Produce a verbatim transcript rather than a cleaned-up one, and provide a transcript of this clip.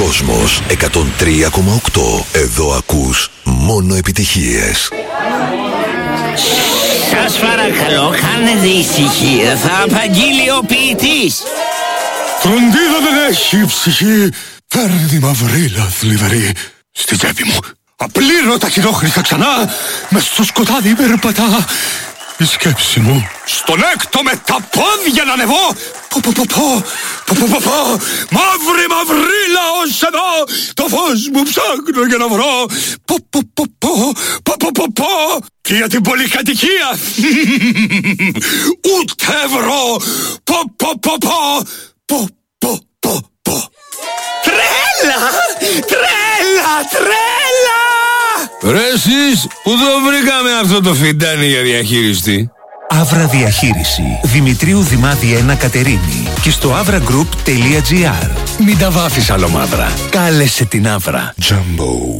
Κόσμος εκατόν τρία κόμμα οκτώ. Εδώ ακούς μόνο επιτυχίες. Σας παρακαλώ, κάνετε ησυχία. Θα απαγγείλει ο ποιητής. Φροντίδα δεν έχει ψυχή. Φέρνει μαυρίλα θλιβερή στη τσέπη μου. Απλήρωτα χειρόχρηστα ξανά. Μες στο σκοτάδι περπατά η σκέψη μου. Στον έκτο με τα πόδια να ανεβώ. Πω πω πω πω πω πω πω πω. Μαύρη μαυρίλα ως εδώ. Το φως μου ψάχνω για να βρω. Πω πω πω πω πω πω πω πω. Και για την πολυκατοικία ούτε ευρώ. Πω πω πω πω πω πω πω πω. Τρέλα! Τρέλα! Τρέλα! Ρε εσείς, πού το βρήκαμε αυτό το φιντάνι για διαχείριστη? Αύρα Διαχείριση. Δημητρίου Δημάδη ένα Κατερίνη. Και στο avraGroup.gr. Μην τα βάφεις άλλο μαύρα. Κάλεσε την Αύρα. Jumbo.